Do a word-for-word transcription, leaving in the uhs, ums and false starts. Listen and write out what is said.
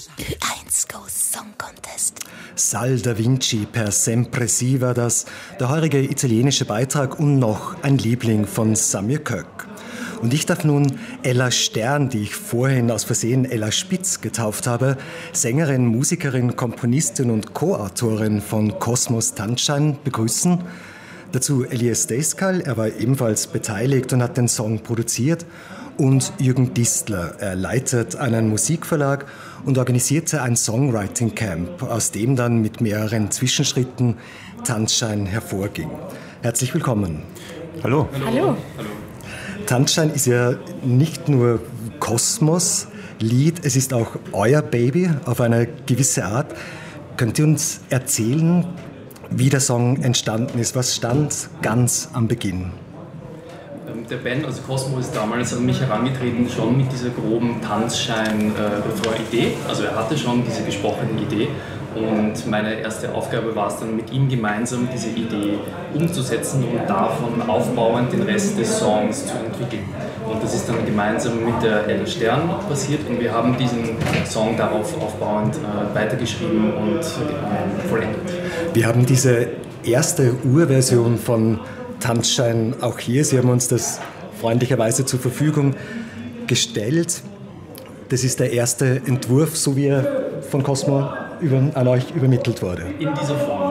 Ü eins Go Song Contest. Sal da Vinci per Sempre Si war das, der heurige italienische Beitrag und noch ein Liebling von Samuel Köck. Und ich darf nun Ella Stern, die ich vorhin aus Versehen Ella Spitz getauft habe, Sängerin, Musikerin, Komponistin und Co-Autorin von Kosmos Tanzschein, begrüßen. Dazu Elias Deiskal, er war ebenfalls beteiligt und hat den Song produziert. Und Jürgen Distler, er leitet einen Musikverlag und organisierte ein Songwriting Camp, aus dem dann mit mehreren Zwischenschritten Tanzschein hervorging. Herzlich willkommen. Hallo. Hallo. Tanzschein ist ja nicht nur Kosmos-Lied, es ist auch euer Baby auf eine gewisse Art. Könnt ihr uns erzählen, wie der Song entstanden ist? Was stand ganz am Beginn? Der Ben, also Cosmo, ist damals an mich herangetreten, schon mit dieser groben Tanzschein-Refrain-Idee. Also er hatte schon diese gesprochene Idee und meine erste Aufgabe war es dann, mit ihm gemeinsam diese Idee umzusetzen und davon aufbauend den Rest des Songs zu entwickeln. Und das ist dann gemeinsam mit der Ella Stern passiert und wir haben diesen Song darauf aufbauend äh, weitergeschrieben und äh, vollendet. Wir haben diese erste Urversion von Tanzschein auch hier. Sie haben uns das freundlicherweise zur Verfügung gestellt. Das ist der erste Entwurf, so wie er von Cosmo über, an euch übermittelt wurde. In dieser Form.